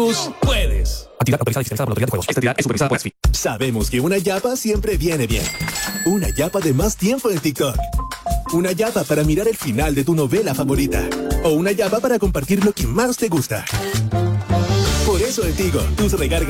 puedes. Actividad autorizada y fiscalizada por la Autoridad de Juegos. Esta actividad es supervisada por ASFI. Sabemos que una yapa siempre viene bien. Una yapa de más tiempo en TikTok. Una yapa para mirar el final de tu novela favorita. O una yapa para compartir lo que más te gusta. Por eso en Tigo, tus recargas